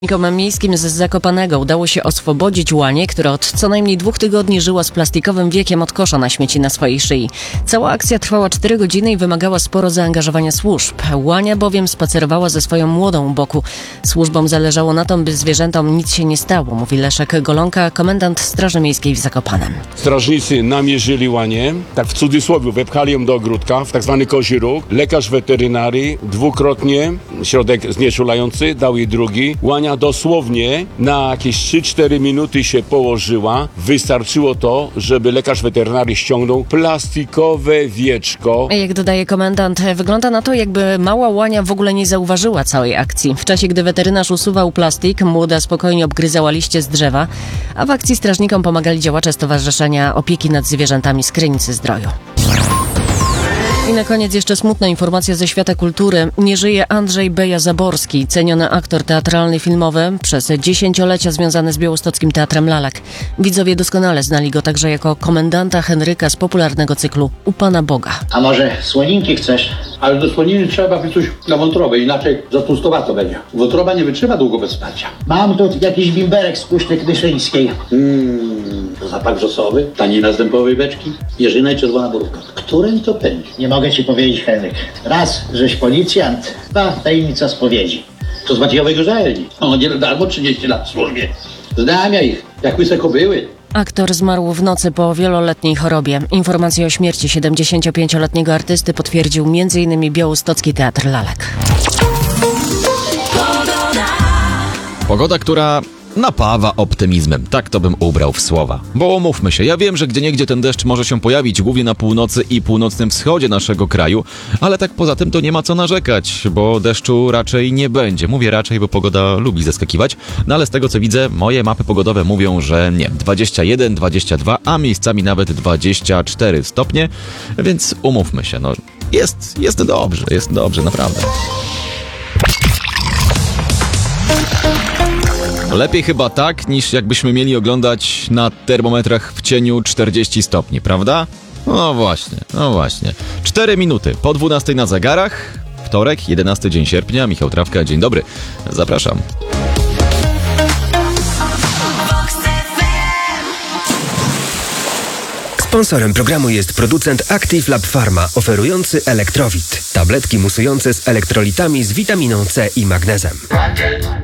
Strażnikom miejskim z Zakopanego udało się oswobodzić łanię, która od co najmniej 2 tygodni żyła z plastikowym wiekiem od kosza na śmieci na swojej szyi. Cała akcja trwała 4 godziny i wymagała sporo zaangażowania służb. Łania bowiem spacerowała ze swoją młodą u boku. Służbom zależało na tym, by zwierzętom nic się nie stało, mówi Leszek Golonka, komendant Straży Miejskiej w Zakopanem. Strażnicy namierzyli łanię, tak w cudzysłowie, wepchali ją do ogródka, w tak zwany kozi róg. Lekarz weterynarii dwukrotnie, środek znieczulający, dał jej drugi. Łania dosłownie na jakieś 3-4 minuty się położyła. Wystarczyło to, żeby lekarz weterynarii ściągnął plastikowe wieczko. Jak dodaje komendant, wygląda na to, jakby mała łania w ogóle nie zauważyła całej akcji. W czasie, gdy weterynarz usuwał plastik, młoda spokojnie obgryzała liście z drzewa, a w akcji strażnikom pomagali działacze Stowarzyszenia Opieki nad Zwierzętami z Krynicy Zdroju. I na koniec jeszcze smutna informacja ze świata kultury. Nie żyje Andrzej Beja-Zaborski, ceniony aktor teatralny, filmowy, przez dziesięciolecia związany z białostockim Teatrem Lalek. Widzowie doskonale znali go także jako komendanta Henryka z popularnego cyklu U Pana Boga. A może słoninki chcesz? Ale do słoniny trzeba by coś na wątrobę, inaczej za tłustowato będzie. Wątroba nie wytrzyma długo bez wsparcia. Mam tu jakiś bimberek z Puszczy Knyszyńskiej. Zapach wrzosowy, tanina z dębowej beczki, jeżyna i czerwona borówka. Którym to pędzi? Nie mogę ci powiedzieć, Henryk. Raz, żeś policjant, dwa, tajemnica spowiedzi. To z Maciejowej Gorzelni. O, nie na darmo 30 lat w służbie. Znam ja ich, jak łyse kobyły. Aktor zmarł w nocy po wieloletniej chorobie. Informację o śmierci 75-letniego artysty potwierdził m.in. Białostocki Teatr Lalek. Pogoda, która napawa optymizmem. Tak to bym ubrał w słowa. Bo umówmy się, ja wiem, że gdzieniegdzie ten deszcz może się pojawić, głównie na północy i północnym wschodzie naszego kraju, ale tak poza tym to nie ma co narzekać, bo deszczu raczej nie będzie. Mówię raczej, bo pogoda lubi zaskakiwać, no ale z tego co widzę, moje mapy pogodowe mówią, że nie. 21, 22, a miejscami nawet 24 stopnie, więc umówmy się, no jest dobrze, naprawdę. Lepiej chyba tak, niż jakbyśmy mieli oglądać na termometrach w cieniu 40 stopni, prawda? No właśnie. 4 minuty po 12 na zegarach. Wtorek, 11 dzień sierpnia. Michał Trawka, dzień dobry. Zapraszam. Sponsorem programu jest producent Active Lab Pharma, oferujący Elektrowit. Tabletki musujące z elektrolitami z witaminą C i magnezem.